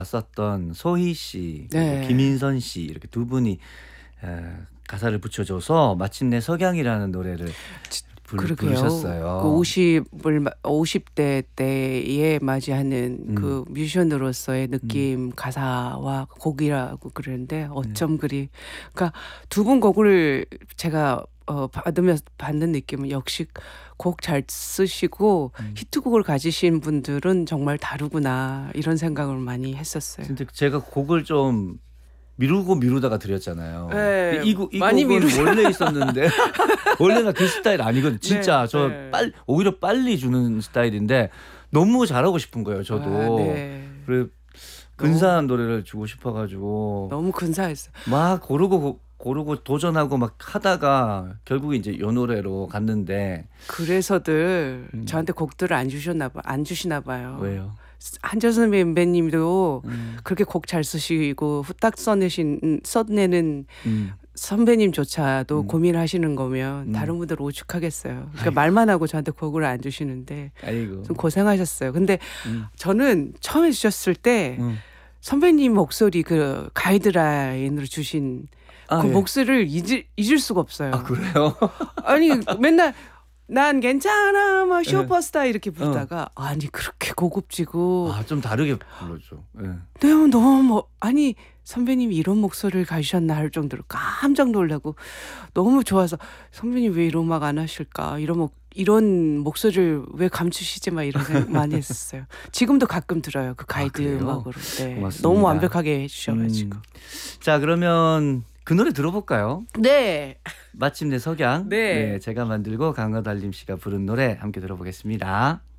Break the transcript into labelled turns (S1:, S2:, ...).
S1: 썼던 소희 씨,
S2: 네.
S1: 김인선 씨 이렇게 두 분이 가사를 붙여줘서 마침내 석양이라는 노래를
S2: 그러게요.
S1: 부르셨어요.
S2: 그 50대 때에 맞이하는 그 뮤지션으로서의 느낌, 가사와 곡이라고 그러는데 어쩜 그리 그러니까 두 분 곡을 제가 받으면서 받는 느낌은 역시 곡 잘 쓰시고 히트곡을 가지신 분들은 정말 다르구나 이런 생각을 많이 했었어요.
S1: 진짜 제가 곡을 좀 미루다가 드렸잖아요.
S2: 네,
S1: 이
S2: 많이
S1: 곡은
S2: 미루죠.
S1: 원래 있었는데 원래 나 그 스타일 아니거든. 진짜
S2: 네,
S1: 저
S2: 네.
S1: 오히려 빨리 주는 스타일인데 너무 잘하고 싶은 거예요. 저도.
S2: 아, 네.
S1: 그래 근사한 노래를 주고 싶어가지고
S2: 너무 근사했어요.
S1: 막 고르고 도전하고 막 하다가 결국 이제 요 노래로 갔는데
S2: 그래서들 저한테 곡들을 안 주시나 봐요.
S1: 왜요?
S2: 한재선 선배님도 그렇게 곡 잘 쓰시고 후딱 써내는 선배님조차도 고민하시는 거면 다른 분들 오죽하겠어요. 그러니까 말만 하고 저한테 곡을 안 주시는데
S1: 아이고.
S2: 좀 고생하셨어요. 근데 저는 처음에 주셨을 때 선배님 목소리 그 가이드라인으로 주신 그
S1: 예.
S2: 목소리를 잊을 수가 없어요.
S1: 아 그래요?
S2: 아니 맨날 난 괜찮아 막 슈퍼스타 이렇게 부르다가 아니 그렇게 고급지고
S1: 아 좀 다르게 불러줘. 예.
S2: 네, 너무 아니 선배님이 이런 목소리를 가지셨나 할 정도로 깜짝 놀라고 너무 좋아서 선배님 왜 이런 음악 안 하실까 이런 목소리를 왜 감추시지 막 이런 생각 많이 했었어요. 지금도 가끔 들어요 그 가이드
S1: 그래요?
S2: 음악으로. 네,
S1: 고맙습니다.
S2: 너무 완벽하게 해주셔가지고.
S1: 자 그러면 그 노래 들어볼까요?
S2: 네.
S1: 마침내 석양.
S2: 네.
S1: 제가 만들고 강가달림 씨가 부른 노래 함께 들어보겠습니다.